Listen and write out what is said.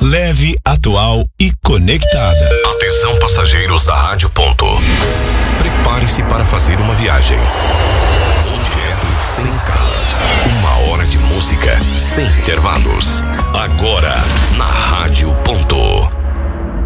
leve, atual e conectada. Atenção, passageiros da Rádio Ponto. Prepare-se para fazer uma viagem. Direto sem escala. 1 hora de música sem intervalos. Agora, na Rádio Ponto.